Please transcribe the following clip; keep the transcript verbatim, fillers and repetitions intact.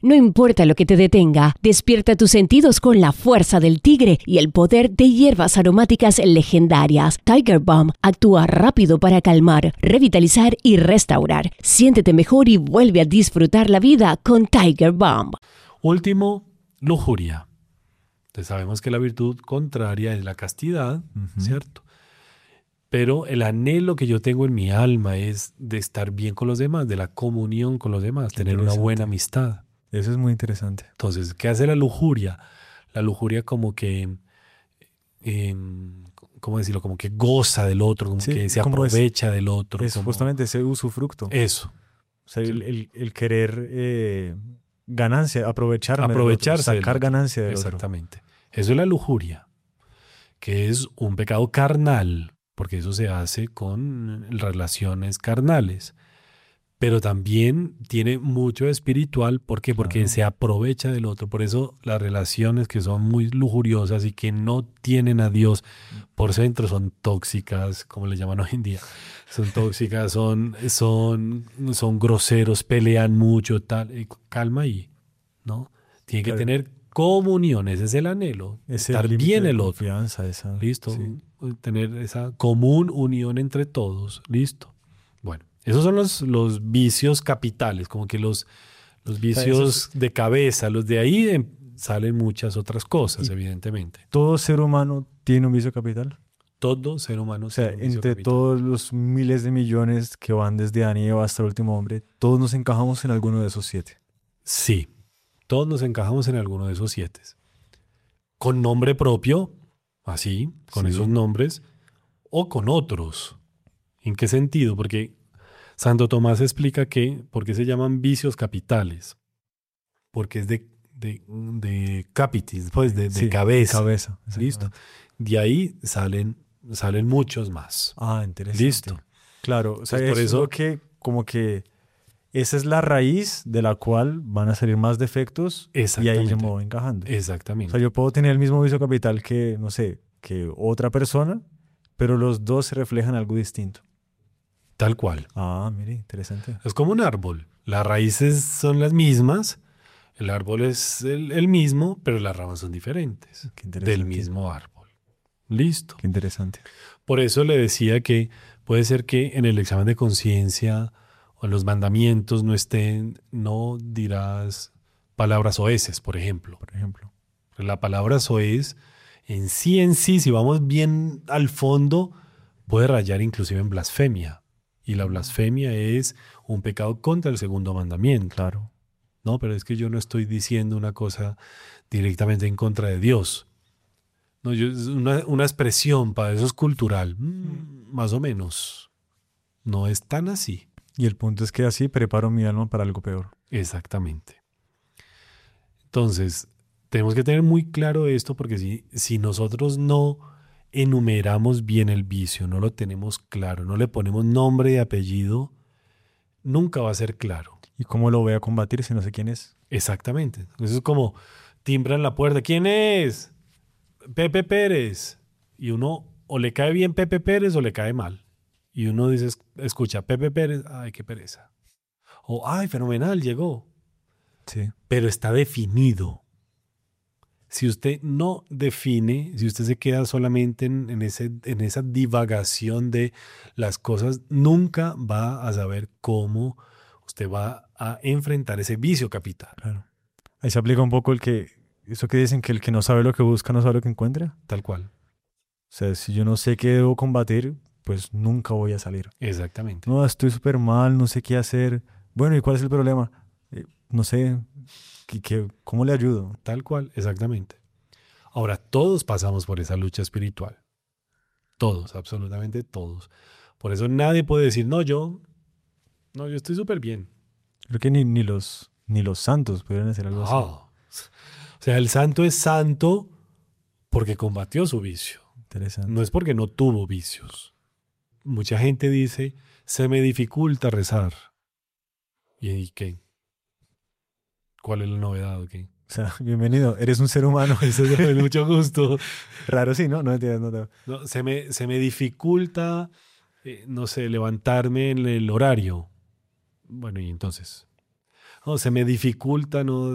No importa lo que te detenga, despierta tus sentidos con la fuerza del tigre y el poder de hierbas aromáticas legendarias. Tiger Balm actúa rápido para calmar, revitalizar y restaurar. Siéntete mejor y vuelve a disfrutar la vida con Tiger Balm. Último, lujuria. Entonces sabemos que la virtud contraria es la castidad, uh-huh. ¿cierto? Pero el anhelo que yo tengo en mi alma es de estar bien con los demás, de la comunión con los demás, Qué tener una buena amistad. Eso es muy interesante. Entonces, ¿qué hace la lujuria? La lujuria como que, eh, ¿cómo decirlo? Como que goza del otro, como sí, que se aprovecha es, del otro. Es como, justamente ese usufructo. Eso. O sea, el, el, el querer eh, ganancia, aprovechar, aprovecharse otro, sacar ganancia del Exactamente. otro. Eso es la lujuria, que es un pecado carnal, porque eso se hace con relaciones carnales. Pero también tiene mucho espiritual. ¿Por qué? Porque claro. se aprovecha del otro. Por eso las relaciones que son muy lujuriosas y que no tienen a Dios por centro son tóxicas, como le llaman hoy en día. Son tóxicas, son, son, son groseros, pelean mucho, tal. Calma ahí, ¿no? Tiene claro. que tener comunión, ese es el anhelo. Ese estar bien el otro. Esa, ¿Listo? Sí. Tener esa común unión entre todos. ¿Listo? Bueno. Esos son los, los vicios capitales, como que los, los vicios es, de cabeza. Los de ahí de, salen muchas otras cosas, evidentemente. ¿Todo ser humano tiene un vicio capital? Todo ser humano o sea, tiene un vicio entre capital. Todos los miles de millones que van desde Adán y Eva hasta el último hombre, ¿todos nos encajamos en alguno de esos siete? Sí, todos nos encajamos en alguno de esos siete. Con nombre propio, así, con sí. esos nombres, o con otros. ¿En qué sentido? Porque Santo Tomás explica que, ¿por qué se llaman vicios capitales? Porque es de, de, de capitis, pues de, de sí, cabeza. De cabeza. Listo. De ahí salen, salen muchos más. Ah, interesante. Listo. Claro, o sea, pues por es eso lo que, como que, esa es la raíz de la cual van a salir más defectos y ahí yo me voy encajando. Exactamente. O sea, yo puedo tener el mismo vicio capital que, no sé, que otra persona, pero los dos se reflejan algo distinto. Tal cual. Ah, mire, interesante. Es como un árbol. Las raíces son las mismas, el árbol es el, el mismo, pero las ramas son diferentes. Qué interesante. Del mismo árbol. Listo. Qué interesante. Por eso le decía que puede ser que en el examen de conciencia o en los mandamientos no estén, no dirás palabras oeces, por ejemplo. Por ejemplo. La palabra soez en sí, en sí, si vamos bien al fondo, puede rayar inclusive en blasfemia. Y la blasfemia es un pecado contra el segundo mandamiento. Claro. No, pero es que yo no estoy diciendo una cosa directamente en contra de Dios. No, yo, es una, una expresión, para eso es cultural. Mm, más o menos. No es tan así. Y el punto es que así preparo mi alma para algo peor. Exactamente. Entonces, tenemos que tener muy claro esto, porque si, si nosotros no enumeramos bien el vicio, no lo tenemos claro, no le ponemos nombre y apellido, nunca va a ser claro. ¿Y cómo lo voy a combatir si no sé quién es? Exactamente. Eso es como timbran la puerta. ¿Quién es? Pepe Pérez. Y uno o le cae bien Pepe Pérez o le cae mal. Y uno dice, escucha, Pepe Pérez, ay, qué pereza. O, ay, fenomenal, llegó. Sí. Pero está definido. Si usted no define, si usted se queda solamente en, en, ese, en esa divagación de las cosas, nunca va a saber cómo usted va a enfrentar ese vicio capital. Claro. Ahí se aplica un poco el que, eso que dicen que el que no sabe lo que busca no sabe lo que encuentra. Tal cual. O sea, si yo no sé qué debo combatir, pues nunca voy a salir. Exactamente. No, estoy súper mal, no sé qué hacer. Bueno, ¿y cuál es el problema? Eh, no sé, ¿qué, qué, ¿cómo le ayudo? Tal cual, exactamente. Ahora, todos pasamos por esa lucha espiritual. Todos, absolutamente todos. Por eso nadie puede decir, no, yo, no, yo estoy súper bien. Creo que ni, ni, los, ni los santos pudieran hacer algo oh. así. O sea, el santo es santo porque combatió su vicio. Interesante. No es porque no tuvo vicios. Mucha gente dice, se me dificulta rezar. ¿Y qué? ¿Cuál es la novedad o qué? O sea, bienvenido, eres un ser humano. Eso es de mucho gusto. Raro, sí, ¿no? No entiendes. No, no. No, se, me, se me dificulta, eh, no sé, levantarme en el horario. Bueno, y entonces. No, se me dificulta no